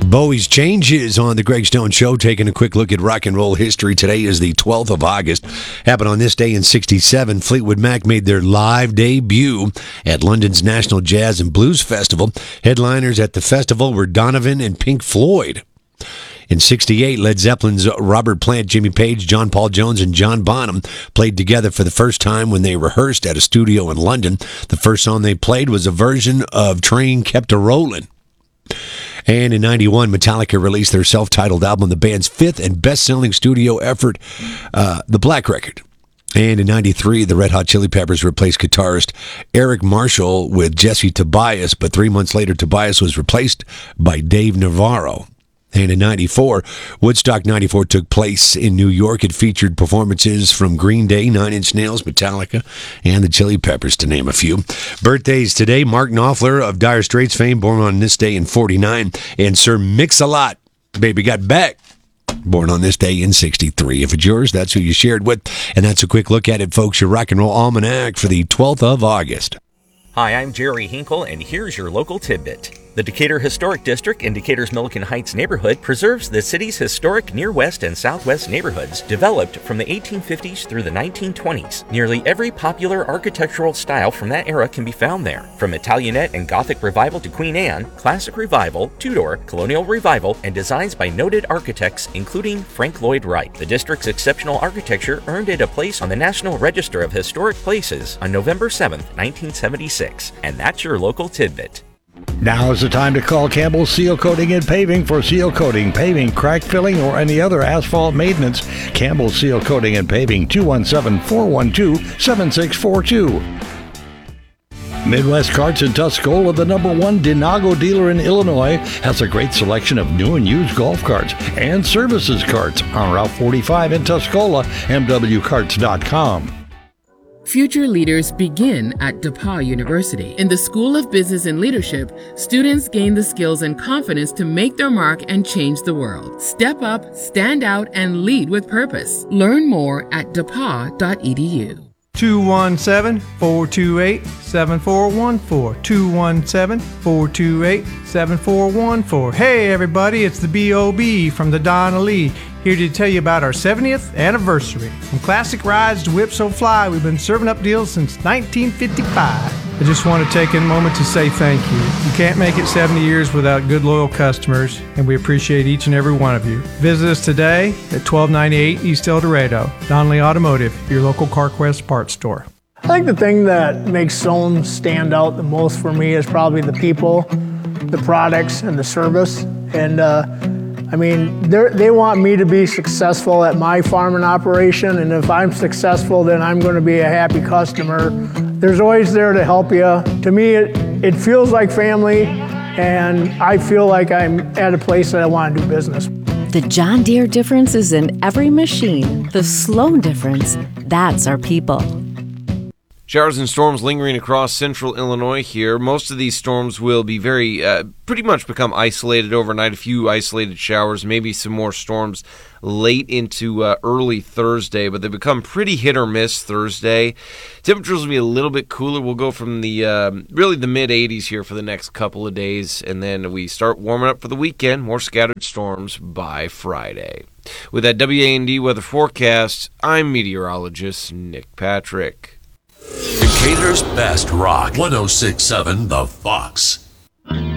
Bowie's Changes on the Greg Stone Show, taking a quick look at rock and roll history. Today is the 12th of August. Happened on this day in 1967. Fleetwood Mac made their live debut at London's National Jazz and Blues Festival. Headliners at the festival were Donovan and Pink Floyd. In 1968, Led Zeppelin's Robert Plant, Jimmy Page, John Paul Jones, and John Bonham played together for the first time when they rehearsed at a studio in London. The first song they played was a version of Train Kept A-Rollin'. And in 1991, Metallica released their self-titled album, the band's fifth and best-selling studio effort, The Black Record. And in 1993, the Red Hot Chili Peppers replaced guitarist Eric Marshall with Jesse Tobias, but 3 months later, Tobias was replaced by Dave Navarro. And in 1994, Woodstock 94 took place in New York. It featured performances from Green Day, Nine Inch Nails, Metallica, and the Chili Peppers, to name a few. Birthdays today: Mark Knopfler of Dire Straits fame, born on this day in 1949, and Sir Mix-a-Lot, Baby Got Back, born on this day in 1963. If it's yours, that's who you shared with. And that's a quick look at it, folks. Your Rock and Roll Almanac for the 12th of August. Hi, I'm Jerry Hinkle, and here's your local tidbit. The Decatur Historic District in Decatur's Milliken Heights neighborhood preserves the city's historic near west and southwest neighborhoods developed from the 1850s through the 1920s. Nearly every popular architectural style from that era can be found there. From Italianate and Gothic Revival to Queen Anne, Classic Revival, Tudor, Colonial Revival, and designs by noted architects including Frank Lloyd Wright. The district's exceptional architecture earned it a place on the National Register of Historic Places on November 7, 1976. And that's your local tidbit. Now is the time to call Campbell Seal Coating and Paving for seal coating, paving, crack filling, or any other asphalt maintenance. Campbell Seal Coating and Paving, 217-412-7642. Midwest Carts in Tuscola, the #1 Denago dealer in Illinois, has a great selection of new and used golf carts and services carts on Route 45 in Tuscola, mwcarts.com. Future leaders begin at DePauw University. In the School of Business and Leadership, students gain the skills and confidence to make their mark and change the world. Step up, stand out, and lead with purpose. Learn more at depaw.edu. 217-428-7414. 217-428-7414. Hey everybody, it's the B.O.B. from the Donna Lee, here to tell you about our 70th anniversary. From classic rides to Whip So Fly, we've been serving up deals since 1955. I just want to take a moment to say thank you. You can't make it 70 years without good, loyal customers, and we appreciate each and every one of you. Visit us today at 1298 East El Dorado. Donnelly Automotive, your local CarQuest parts store. I think the thing that makes Sohn stand out the most for me is probably the people, the products, and the service. And they want me to be successful at my farming operation, and if I'm successful, then I'm going to be a happy customer. There's always there to help you. To me, it feels like family, and I feel like I'm at a place that I want to do business. The John Deere difference is in every machine. The Sloan difference, that's our people. Showers and storms lingering across central Illinois here. Most of these storms will be pretty much become isolated overnight. A few isolated showers, maybe some more storms late into early Thursday, but they become pretty hit or miss Thursday. Temperatures will be a little bit cooler. We'll go from the mid-80s here for the next couple of days, and then we start warming up for the weekend. More scattered storms by Friday. With that WA&D weather forecast, I'm meteorologist Nick Patrick. Decatur's best rock, 106.7 The Fox.